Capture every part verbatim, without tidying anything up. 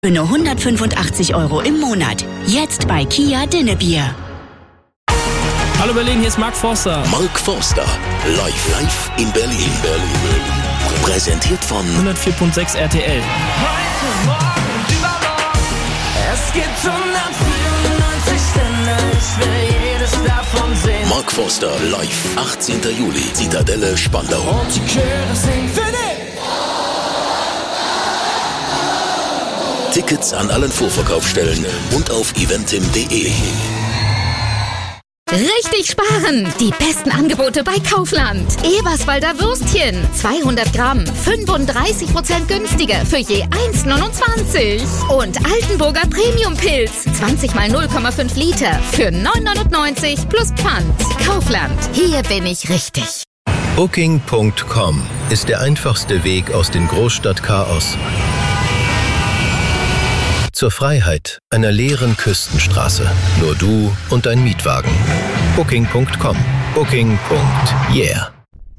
Für nur hundertfünfundachtzig Euro im Monat. Jetzt bei Kia Dinnebier. Hallo Berlin, hier ist Mark Forster. Mark Forster, live, live in Berlin. In Berlin. Präsentiert von hundertvier Komma sechs R T L. Heute, morgen, übermorgen. Es gibt hundertvierundneunzig Stände, ich will jedes davon sehen. Mark Forster, live, achtzehnten Juli, Zitadelle, Spandau. Und die Chöre singen für dich. Tickets an allen Vorverkaufsstellen und auf eventim punkt de. Richtig sparen! Die besten Angebote bei Kaufland. Eberswalder Würstchen. zweihundert Gramm. fünfunddreißig Prozent günstiger für je eins neunundzwanzig. Und Altenburger Premium-Pilz. zwanzig mal null Komma fünf Liter für neun neunundneunzig plus Pfand. Kaufland. Hier bin ich richtig. Booking Punkt com ist der einfachste Weg aus dem Großstadtchaos zur Freiheit einer leeren Küstenstraße. Nur du und dein Mietwagen. Booking Punkt com. Booking. Yeah.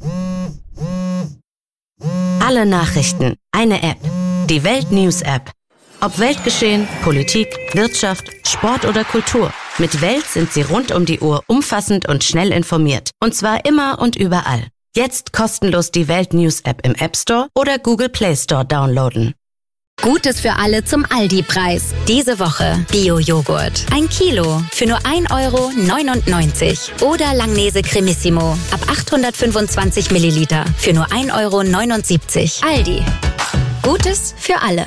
Alle Nachrichten. Eine App. Die Welt News App. Ob Weltgeschehen, Politik, Wirtschaft, Sport oder Kultur. Mit Welt sind Sie rund um die Uhr umfassend und schnell informiert. Und zwar immer und überall. Jetzt kostenlos die Welt News App im App Store oder Google Play Store downloaden. Gutes für alle zum Aldi-Preis. Diese Woche Bio-Joghurt. Ein Kilo für nur ein Euro neunundneunzig. Oder Langnese Cremissimo ab achthundertfünfundzwanzig Milliliter für nur ein Euro neunundsiebzig. Aldi. Gutes für alle.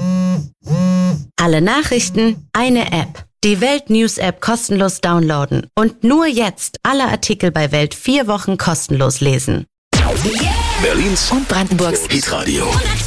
Alle Nachrichten, eine App. Die Welt News App kostenlos downloaden. Und nur jetzt alle Artikel bei Welt vier Wochen kostenlos lesen. Berlins Und Brandenburgs Hitradio.